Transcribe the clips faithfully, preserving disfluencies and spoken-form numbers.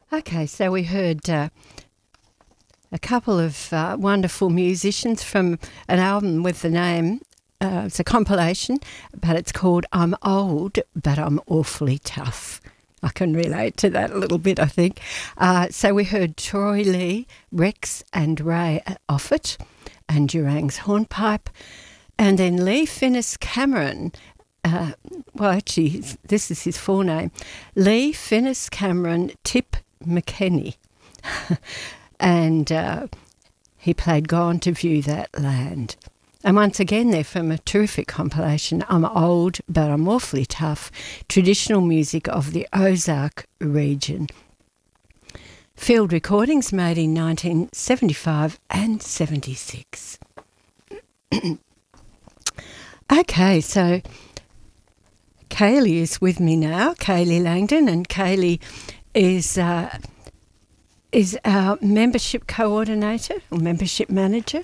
Okay, so we heard uh, a couple of uh, wonderful musicians from an album with the name, uh, it's a compilation, but it's called I'm Old, But I'm Awfully Tough. I can relate to that a little bit, I think. Uh, so we heard Troy Lee, Rex and Ray Offit, and Durang's Hornpipe, and then Lee Finnis Cameron. Uh, well, actually, this is his full name. Lee Finnis Cameron Tip McKenney. and uh, he played Gone to View That Land. And once again, they're from a terrific compilation, I'm Old, But I'm Awfully Tough, traditional music of the Ozark region. Field recordings made in nineteen seventy-five and seventy-six. Okay, so Kaylee is with me now, Kaylee Langdon, and Kaylee is uh, is our membership coordinator or membership manager.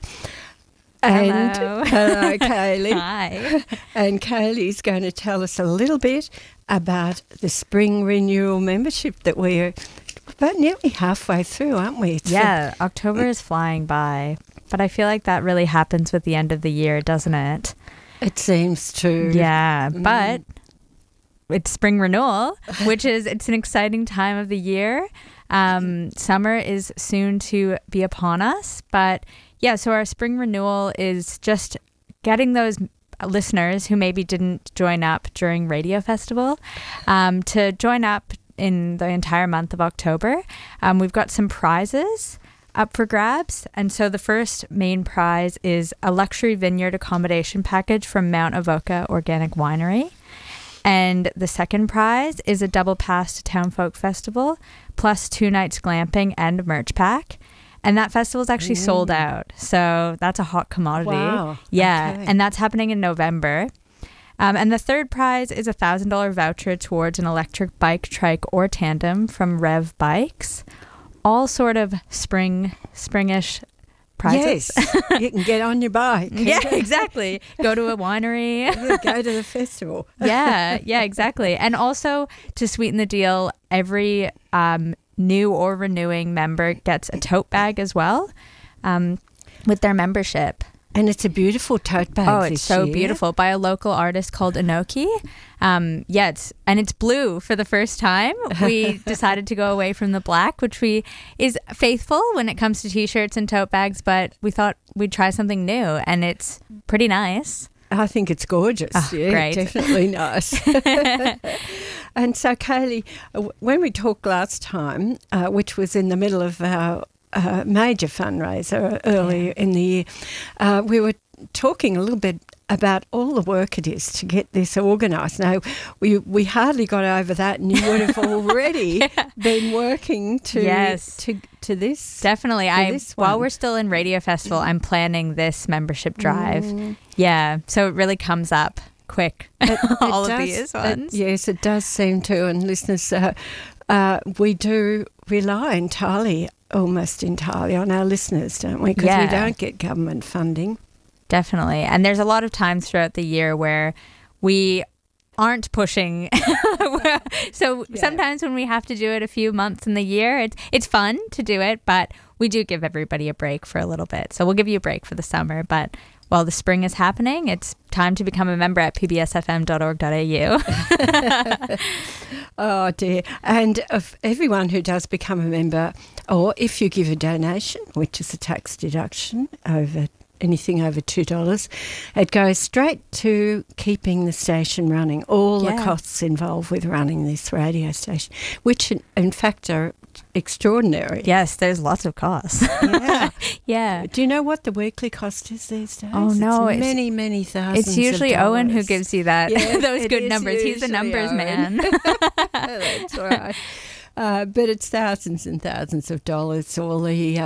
And hello. Hello, Kaylee. Hi. And Kaylee's going to tell us a little bit about the spring renewal membership that we're about nearly halfway through, aren't we? It's yeah, a, October is flying by, but I feel like that really happens with the end of the year, doesn't it? It seems to. Yeah, mm. but it's spring renewal, which is, it's an exciting time of the year. Um, summer is soon to be upon us, but yeah, so our spring renewal is just getting those listeners who maybe didn't join up during Radio Festival um, to join up in the entire month of October. Um, we've got some prizes up for grabs. And so the first main prize is a luxury vineyard accommodation package from Mount Avoca Organic Winery. And the second prize is a double pass to Town Folk Festival, plus two nights glamping and merch pack. And that festival is actually Ooh. sold out. So that's a hot commodity. Wow. Yeah. Okay. And that's happening in November. Um, and the third prize is a one thousand dollars voucher towards an electric bike, trike, or tandem from Rev Bikes. All sort of spring, springish prizes. Yes, you can get on your bike. Yeah, exactly. Go to a winery. Go to the festival. yeah, yeah, exactly. And also, to sweeten the deal, every um, new or renewing member gets a tote bag as well um, with their membership. And it's a beautiful tote bag. Oh, it's this so year. beautiful, by a local artist called Inoki. Um, yeah, it's, and it's blue for the first time. We decided to go away from the black, which we is faithful when it comes to t-shirts and tote bags, but we thought we'd try something new, and it's pretty nice. I think it's gorgeous. Oh, yeah, great. Definitely nice. And so, Kaylee, when we talked last time, uh, which was in the middle of our uh, major fundraiser earlier in the year, uh, we were talking a little bit about all the work it is to get this organised. Now, we we hardly got over that, and you would have already yeah. been working to yes. to to this. Definitely. I this while we're still in Radio Festival, I'm planning this membership drive. Mm. Yeah, so it really comes up quick. It, all it of does, these ones. It, yes, it does seem to. And listeners, uh, uh, we do rely entirely, almost entirely, on our listeners, don't we? Because yeah. we don't get government funding. Definitely. And there's a lot of times throughout the year where we aren't pushing. so yeah. sometimes when we have to do it a few months in the year, it's it's fun to do it, but we do give everybody a break for a little bit. So we'll give you a break for the summer, but while the spring is happening, it's time to become a member at p b s f m dot org dot a u. Oh dear. And of everyone who does become a member, or if you give a donation, which is a tax deduction over anything over two dollars, it goes straight to keeping the station running, all yeah. the costs involved with running this radio station, which in, in fact are extraordinary. Yes, there's lots of costs. Yeah. yeah. Do you know what the weekly cost is these days? Oh, no. It's many, many thousands It's usually of Owen who gives you that. Yeah, those good numbers. He's the numbers Owen. man. That's right. Uh, but it's thousands and thousands of dollars, all the uh,